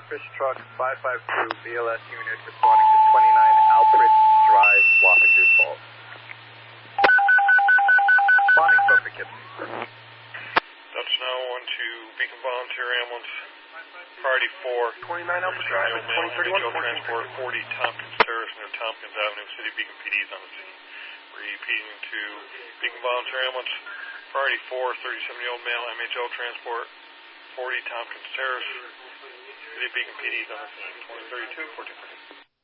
Fish Truck 552 BLS unit responding to 29 Alfred Drive, Wappingers Falls. Responding from Poughkeepsie. That's now on to Beacon Volunteer Ambulance, Priority 4. 29 Alfred Drive, 2031, Transport 40 Tompkins Terrace near Tompkins Avenue, City Beacon PD is on the scene. Repeating to Beacon Volunteer Ambulance, Priority 4, 37-year-old male, MHL Transport, 40 Tompkins Terrace, City Beacon PD is on the scene, 2032, 1430.